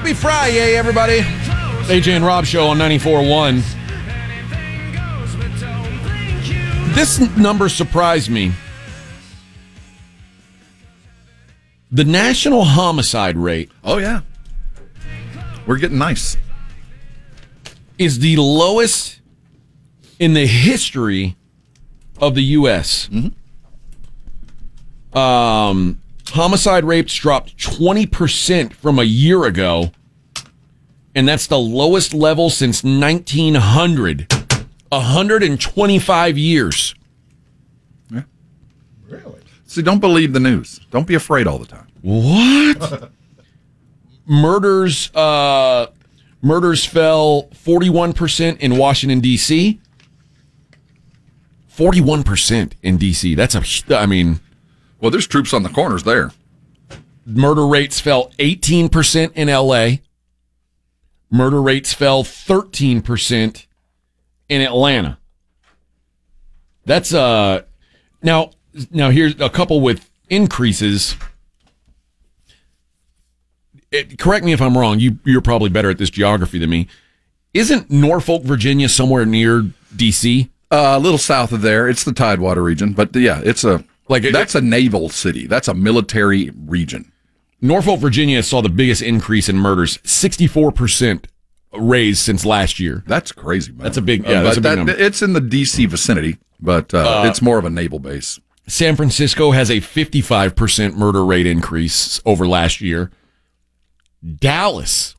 Happy Friday, everybody. AJ and Rob Show on 94.1. This number surprised me. The national homicide rate. Oh, yeah. We're getting nice. Is the lowest in the history of the U.S. Homicide rates dropped 20% from a year ago, and that's the lowest level since 1900. 125 years. Yeah. Really? See, don't believe the news. Don't be afraid all the time. What? Murders fell 41% in Washington, D.C. 41% in D.C. Well, there's troops on the corners there. Murder rates fell 18% in L.A. Murder rates fell 13% in Atlanta. That's now here's a couple with increases. Correct me if I'm wrong. You're probably better at this geography than me. Isn't Norfolk, Virginia, somewhere near D.C.? A little south of there. It's the Tidewater region, but yeah, that's a naval city. That's a military region. Norfolk, Virginia saw the biggest increase in murders, 64% raised since last year. That's crazy, man. That's a big number. It's in the D.C. vicinity, but it's more of a naval base. San Francisco has a 55% murder rate increase over last year. Dallas